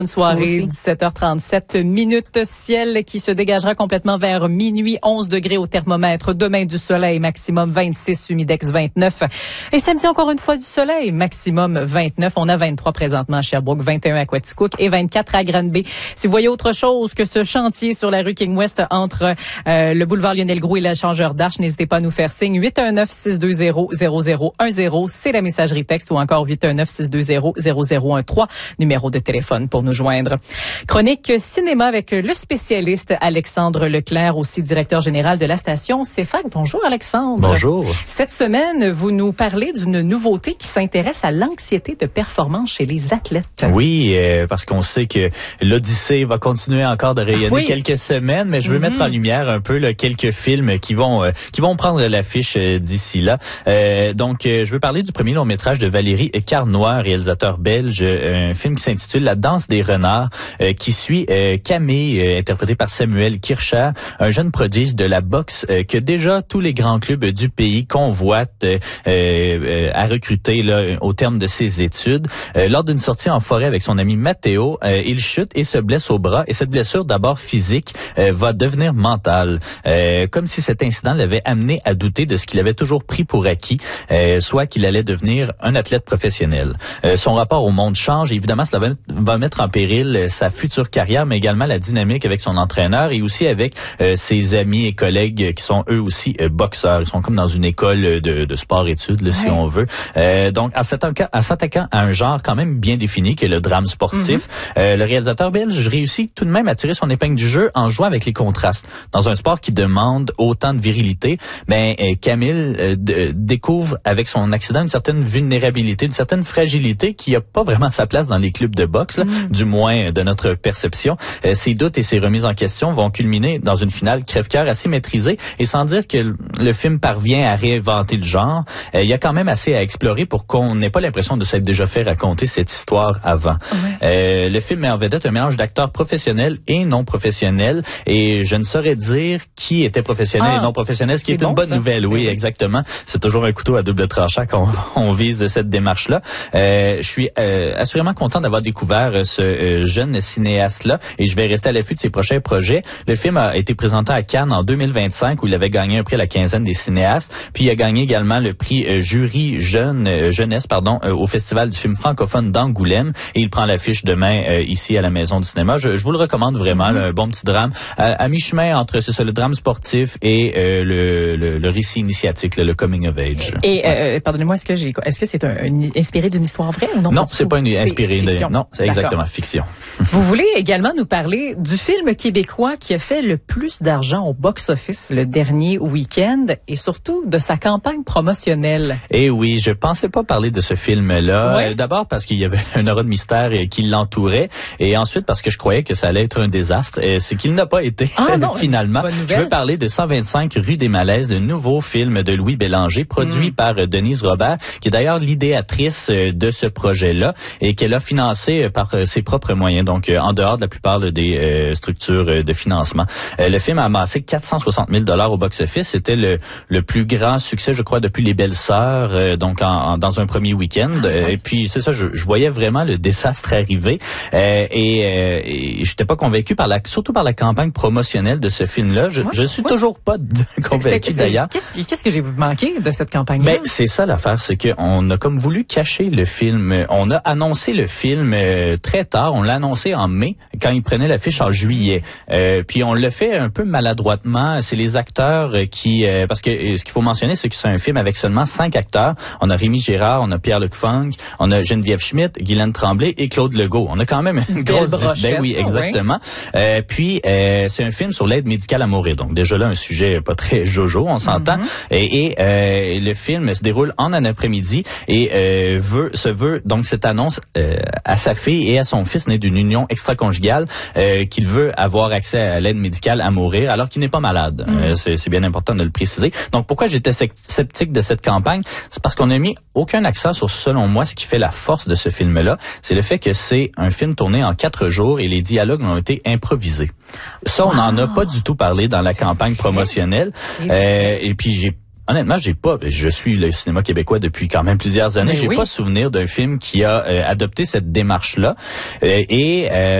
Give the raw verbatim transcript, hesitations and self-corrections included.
Une soirée, dix-sept heures trente-sept minutes, ciel qui se dégagera complètement vers minuit, onze degrés au thermomètre. Demain du soleil, maximum vingt-six, humidex vingt-neuf. Et samedi encore une fois du soleil, maximum vingt-neuf. On a vingt-trois présentement à Sherbrooke, vingt et un à Quaticook et vingt-quatre à Granby. Si vous voyez autre chose que ce chantier sur la rue King West entre euh, le boulevard Lionel-Groulx et l'échangeur d'Arche, n'hésitez pas à nous faire signe. huit un neuf, six deux zéro, zéro zéro un zéro, c'est la messagerie texte, ou encore huit un neuf, six deux zéro, zéro zéro un trois, numéro de téléphone pour nous joindre. Chronique cinéma avec le spécialiste Alexandre Leclerc, aussi directeur général de la station C F A C. Bonjour Alexandre. Bonjour. Cette semaine, vous nous parlez d'une nouveauté qui s'intéresse à l'anxiété de performance chez les athlètes. Oui, euh, parce qu'on sait que l'Odyssée va continuer encore de rayonner oui. quelques semaines, mais je veux mm-hmm. mettre en lumière un peu là, quelques films qui vont euh, qui vont prendre l'affiche euh, d'ici là. Euh, donc, euh, je veux parler du premier long métrage de Valérie Carnoy, réalisateur belge, euh, un film qui s'intitule La danse des renards. Euh, qui suit euh, Camille, euh, interprété par Samuel Kircher, un jeune prodige de la boxe euh, que déjà tous les grands clubs du pays convoitent euh, euh, à recruter là, au terme de ses études. Euh, lors d'une sortie en forêt avec son ami Matteo, euh, il chute et se blesse au bras, et cette blessure d'abord physique euh, va devenir mentale, euh, comme si cet incident l'avait amené à douter de ce qu'il avait toujours pris pour acquis, euh, soit qu'il allait devenir un athlète professionnel. Euh, son rapport au monde change et évidemment cela va, va mettre en péril sa future carrière, mais également la dynamique avec son entraîneur et aussi avec euh, ses amis et collègues qui sont eux aussi euh, boxeurs. Ils sont comme dans une école de, de sport-études, là, ouais. si on veut. Euh, donc, en s'attaquant, en s'attaquant à un genre quand même bien défini, qui est le drame sportif, mm-hmm. euh, le réalisateur belge réussit tout de même à tirer son épingle du jeu en jouant avec les contrastes. Dans un sport qui demande autant de virilité, ben euh, Camille euh, d- découvre avec son accident une certaine vulnérabilité, une certaine fragilité qui a pas vraiment sa place dans les clubs de boxe, là, mm. du moins de notre perception. Euh, ces doutes et ces remises en question vont culminer dans une finale crève-cœur assez maîtrisée, et sans dire que le, le film parvient à réinventer le genre, euh, il y a quand même assez à explorer pour qu'on n'ait pas l'impression de s'être déjà fait raconter cette histoire avant. Ouais. Euh, le film met en vedette un mélange d'acteurs professionnels et non professionnels, et je ne saurais dire qui était professionnel ah, et non professionnel, ce qui est, est bon, une bonne ça. nouvelle. Oui, oui, exactement. C'est toujours un couteau à double tranchant quand on, on vise cette démarche-là. Euh, je suis euh, assurément content d'avoir découvert ce euh, jeune cinéaste-là, et je vais rester à l'affût de ses prochains projets. Le film a été présenté à Cannes en deux mille vingt-cinq, où il avait gagné un prix à la quinzaine des cinéastes, puis il a gagné également le prix euh, jury jeune euh, jeunesse pardon euh, au Festival du film francophone d'Angoulême, et il prend l'affiche demain euh, ici à la Maison du cinéma. Je, je vous le recommande vraiment, mm-hmm. là, un bon petit drame à, à mi-chemin entre c'est ça, le drame sportif et euh, le, le, le récit initiatique, là, le coming of age. Et euh, pardonnez-moi, est-ce que j'ai est-ce que c'est un, un inspiré d'une histoire vraie ou non? Non, c'est pas une inspiré de, non, c'est exactement fiction. Vous voulez également nous parler du film québécois qui a fait le plus d'argent au box-office le dernier week-end, et surtout de sa campagne promotionnelle. Eh oui, je pensais pas parler de ce film-là. Ouais. D'abord parce qu'il y avait un aura de mystère qui l'entourait, et ensuite parce que je croyais que ça allait être un désastre, et ce qu'il n'a pas été ah, non, finalement. Je veux parler de cent vingt-cinq rue des Malaises, le nouveau film de Louis Bélanger, produit mm. par Denise Robert, qui est d'ailleurs l'idéatrice de ce projet-là, et qu'elle a financé par ses propres moyens, donc en dehors de la plupart des euh, structures de financement. Euh, le film a amassé quatre cent soixante mille dollars au box-office. C'était le, le plus grand succès, je crois, depuis Les Belles-Sœurs, euh, donc en, en, dans un premier week-end. Ah, ouais. euh, et puis, c'est ça, je, je voyais vraiment le désastre arriver. Euh, et euh, et j'étais pas convaincu, par la, surtout par la campagne promotionnelle de ce film-là. Je, ouais, je suis ouais. toujours pas convaincu, d'ailleurs. Qu'est-ce, qu'est-ce que j'ai manqué de cette campagne-là? Ben, c'est ça l'affaire, c'est qu'on a comme voulu cacher le film. On a annoncé le film euh, très tard. On l'a annoncé en mai, quand il prenait l'affiche en juillet. Euh, puis on le fait un peu maladroitement. C'est les acteurs qui... Euh, parce que euh, ce qu'il faut mentionner, c'est que c'est un film avec seulement cinq acteurs. On a Rémi Gérard, on a Pierre-Luc Funk, on a Geneviève Schmidt, Guylaine Tremblay et Claude Legault. On a quand même une grosse... brochette. Ben oui, exactement. Oh, ouais. euh, puis, euh, c'est un film sur l'aide médicale à mourir. Donc déjà là, un sujet pas très jojo, on s'entend. Mm-hmm. Et, et euh, le film se déroule en un après-midi et euh, veut, se veut, donc cette annonce euh, à sa fille et à son fils né d'une union extra-conjugale, euh, qu'il veut avoir accès à l'aide médicale à mourir alors qu'il n'est pas malade. Mm. Euh, c'est, c'est bien important de le préciser. Donc pourquoi j'étais sceptique de cette campagne? C'est parce qu'on n'a mis aucun accent sur, selon moi, ce qui fait la force de ce film-là. C'est le fait que c'est un film tourné en quatre jours et les dialogues ont été improvisés. Ça, on n'en wow. a pas du tout parlé dans la campagne promotionnelle. Euh, et puis j'ai honnêtement, j'ai pas, je suis le cinéma québécois depuis quand même plusieurs années, mais j'ai oui. pas souvenir d'un film qui a euh, adopté cette démarche-là. Euh, et euh,